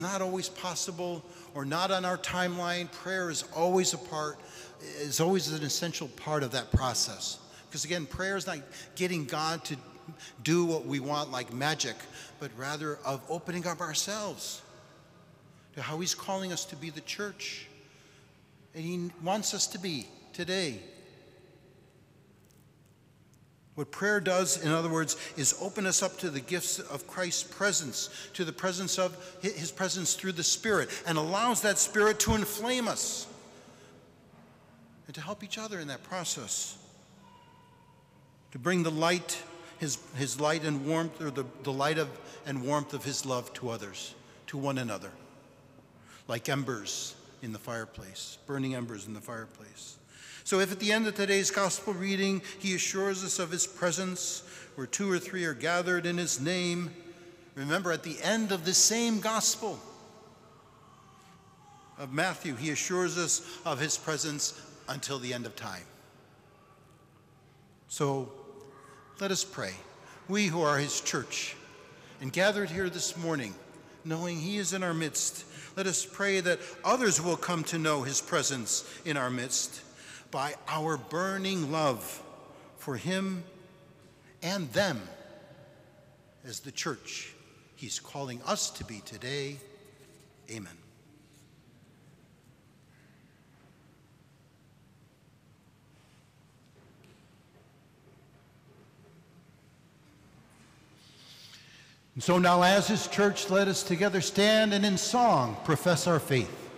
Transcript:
not always possible or not on our timeline, prayer is always an essential part of that process. Because again, prayer is not getting God to do what we want like magic, but rather of opening up ourselves to how he's calling us to be the church. And he wants us to be today. What prayer does, in other words, is open us up to the gifts of Christ's presence, to the presence of his presence through the Spirit, and allows that Spirit to inflame us and to help each other in that process, to bring the light, his light and warmth, or the light of and warmth of his love to others, to one another, like embers in the fireplace, burning embers in the fireplace. So if at the end of today's gospel reading, he assures us of his presence, where 2 or 3 are gathered in his name, remember at the end of the same gospel of Matthew, he assures us of his presence until the end of time. So let us pray. We who are his church and gathered here this morning, knowing he is in our midst, let us pray that others will come to know his presence in our midst by our burning love for him and them as the church he's calling us to be today. Amen. And so now as his church, let us together stand and in song profess our faith.